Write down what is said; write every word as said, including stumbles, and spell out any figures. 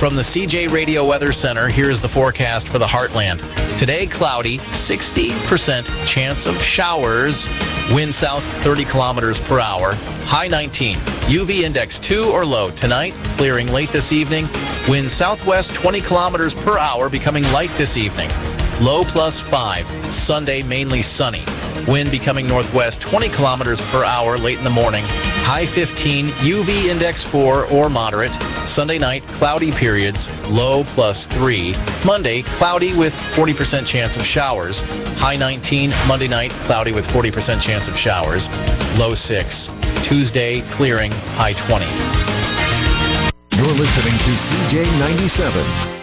From the C J Radio Weather Center, here's the forecast for the Heartland. Today, cloudy, sixty percent chance of showers. Wind south thirty kilometers per hour. High nineteen. U V index two or low. Tonight, clearing late this evening. Wind southwest twenty kilometers per hour, becoming light this evening. Low plus five. Sunday, mainly sunny. Wind becoming northwest twenty kilometers per hour late in the morning. High fifteen, U V index four or moderate. Sunday night, cloudy periods, low plus three. Monday, cloudy with forty percent chance of showers. High nineteen, Monday night, cloudy with forty percent chance of showers. Low six. Tuesday, clearing, high twenty. You're listening to C J ninety-seven.